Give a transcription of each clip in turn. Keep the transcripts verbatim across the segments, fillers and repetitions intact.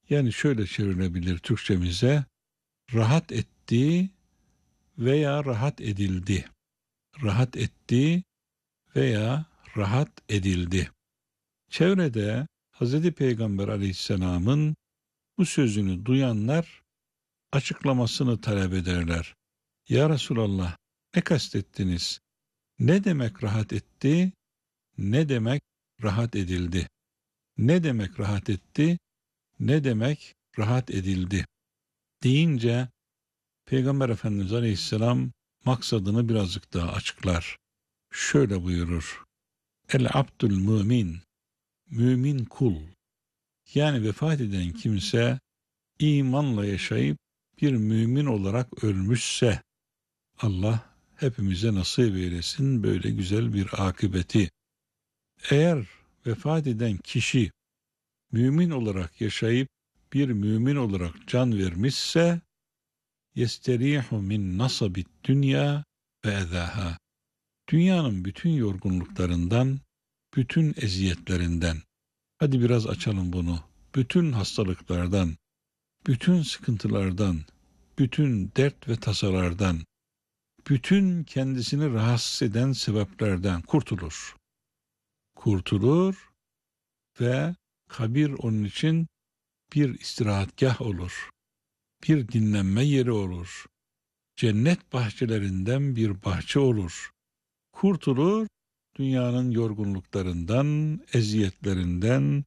Yani şöyle çevrilebilir Türkçemize: rahat etti veya rahat edildi. Rahat etti veya rahat edildi. Çevrede Hz. Peygamber aleyhisselamın bu sözünü duyanlar açıklamasını talep ederler. Ya Resulallah, ne kastettiniz? Ne demek rahat etti? Ne demek rahat edildi? Ne demek rahat etti? Ne demek rahat edildi? Deyince Peygamber Efendimiz Aleyhisselam maksadını birazcık daha açıklar. Şöyle buyurur: El abdül mümin, mümin kul. Yani vefat eden kimse imanla yaşayıp bir mümin olarak ölmüşse, Allah hepimize nasip eylesin böyle güzel bir akıbeti. Eğer vefat eden kişi mümin olarak yaşayıp bir mümin olarak can vermişse, yesterihu min nasabit dünya ve ezaha. Dünyanın bütün yorgunluklarından, bütün eziyetlerinden, hadi biraz açalım bunu, bütün hastalıklardan, bütün sıkıntılardan, bütün dert ve tasalardan, bütün kendisini rahatsız eden sebeplerden kurtulur. Kurtulur ve kabir onun için bir istirahatgah olur, bir dinlenme yeri olur, cennet bahçelerinden bir bahçe olur. Kurtulur, dünyanın yorgunluklarından, eziyetlerinden,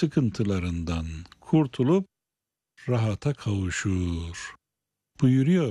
sıkıntılarından kurtulup rahata kavuşur. Buyuruyor